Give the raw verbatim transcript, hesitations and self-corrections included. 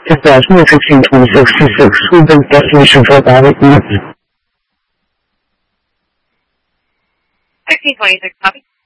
International sixteen twenty sixty-six Sweden definition for ballot unit. sixteen twenty-six, copy.